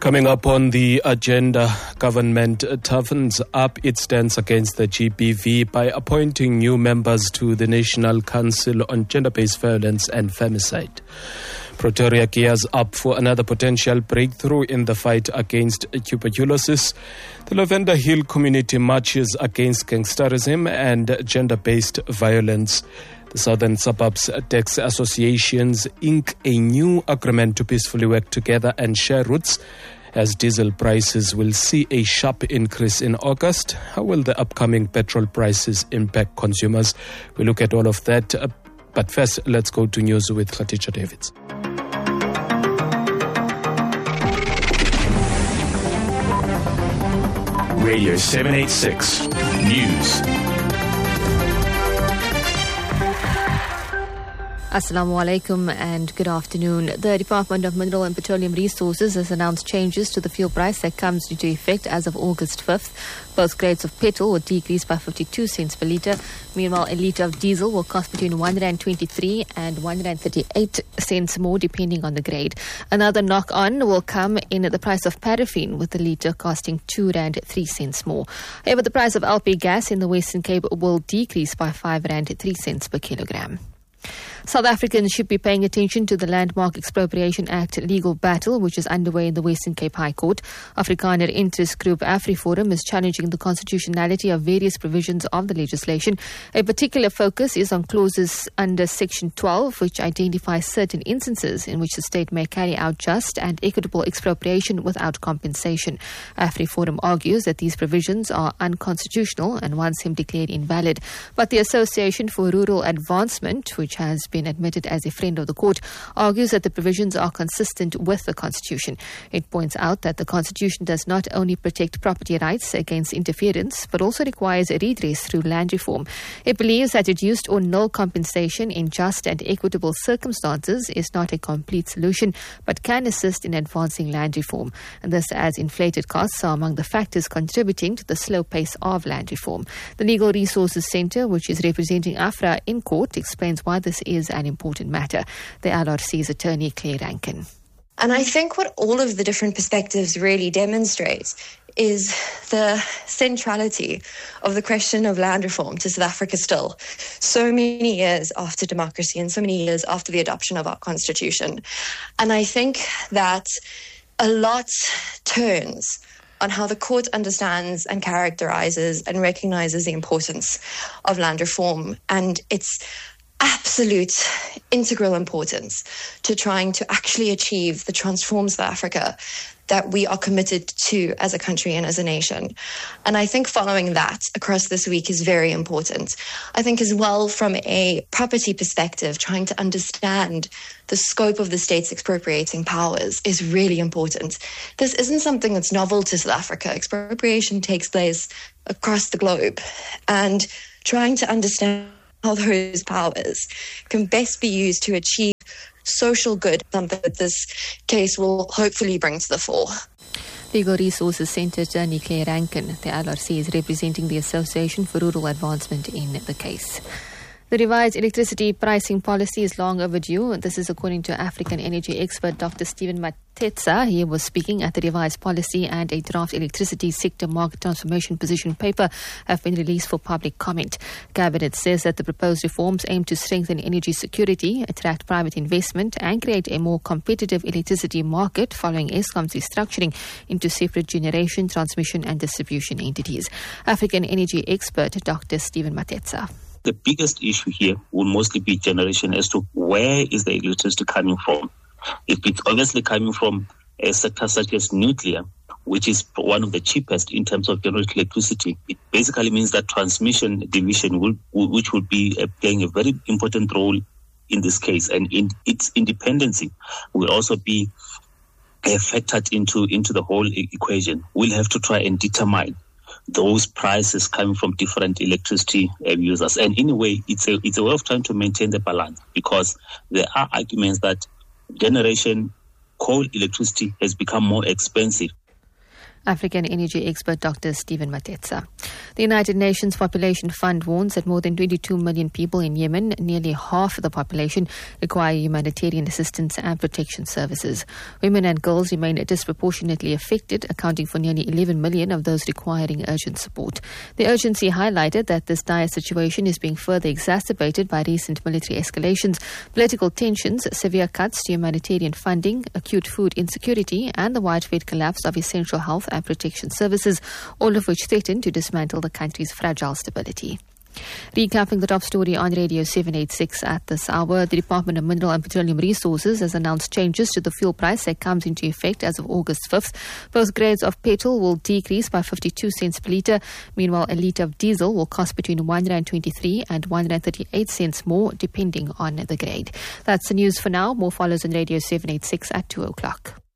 Coming up on the agenda, government toughens up its stance against the GBV by appointing new members to the National Council on Gender-Based Violence and Femicide. Pretoria gears up for another potential breakthrough in the fight against tuberculosis. The Lavender Hill community marches against gangsterism and gender-based violence. The Southern Suburbs Taxi Associations ink a new agreement to peacefully work together and share routes as diesel prices will see a sharp increase in August. How will the upcoming petrol prices impact consumers? We look at all of that. But first, let's go to news with Khadija Davids. Radio 786 News. Assalamu alaikum and good afternoon. The Department of Mineral and Petroleum Resources has announced changes to the fuel price that comes into effect as of August 5th. Both grades of petrol will decrease by 52 cents per litre. Meanwhile, a litre of diesel will cost between 123 and 138 cents more depending on the grade. Another knock-on will come in at the price of paraffin, with the litre costing 2 rand 3 cents more. However, the price of LP gas in the Western Cape will decrease by 5 rand 3 cents per kilogram. South Africans should be paying attention to the Landmark Expropriation Act legal battle, which is underway in the Western Cape High Court. Afrikaner interest group AfriForum is challenging the constitutionality of various provisions of the legislation. A particular focus is on clauses under Section 12, which identifies certain instances in which the state may carry out just and equitable expropriation without compensation. AfriForum argues that these provisions are unconstitutional and wants him declared invalid. But the Association for Rural Advancement, which has been admitted as a friend of the court, argues that the provisions are consistent with the Constitution. It points out that the Constitution does not only protect property rights against interference, but also requires a redress through land reform. It believes that reduced or null compensation in just and equitable circumstances is not a complete solution, but can assist in advancing land reform. And this, as inflated costs are among the factors contributing to the slow pace of land reform. The Legal Resources Centre, which is representing AFRA in court, explains why this is an important matter. The LRC's attorney, Claire Rankin. And I think what all of the different perspectives really demonstrate is the centrality of the question of land reform to South Africa still, so many years after democracy and so many years after the adoption of our constitution. And I think that a lot turns on how the court understands and characterizes and recognizes the importance of land reform and its absolute integral importance to trying to actually achieve the transformed South Africa that we are committed to as a country and as a nation. And I think following that across this week is very important. I think as well from a property perspective, trying to understand the scope of the state's expropriating powers is really important. This isn't something that's novel to South Africa. Expropriation takes place across the globe, and trying to understand how those powers can best be used to achieve social good, something that this case will hopefully bring to the fore. Legal Resources Centre attorney Claire Rankin, the LRC, is representing the Association for Rural Advancement in the case. The revised electricity pricing policy is long overdue. This is according to African energy expert Dr. Stephen Matetsa. He was speaking at the revised policy, and a draft electricity sector market transformation position paper have been released for public comment. Cabinet says that the proposed reforms aim to strengthen energy security, attract private investment, and create a more competitive electricity market following Eskom's restructuring into separate generation, transmission, and distribution entities. African energy expert Dr. Stephen Matetsa. The biggest issue here will mostly be generation as to where is the electricity coming from. If it's obviously coming from a sector such as nuclear, which is one of the cheapest in terms of generating electricity, it basically means that transmission division, which will be playing a very important role in this case, and in its independency will also be factored into the whole equation. We'll have to try and determine those prices coming from different electricity users. And in a way, it's a way of trying to maintain the balance, because there are arguments that generation coal electricity has become more expensive. African energy expert Dr. Stephen Matetsa. The United Nations Population Fund warns that more than 22 million people in Yemen, nearly half of the population, require humanitarian assistance and protection services. Women and girls remain disproportionately affected, accounting for nearly 11 million of those requiring urgent support. The urgency highlighted that this dire situation is being further exacerbated by recent military escalations, political tensions, severe cuts to humanitarian funding, acute food insecurity, and the widespread collapse of essential health and protection services, all of which threaten to dismantle the country's fragile stability. Recapping the top story on Radio 786 at this hour, the Department of Mineral and Petroleum Resources has announced changes to the fuel price that comes into effect as of August 5th. Both grades of petrol will decrease by 52 cents per litre. Meanwhile, a litre of diesel will cost between 123 and 138 cents more, depending on the grade. That's the news for now. More follows on Radio 786 at 2 o'clock.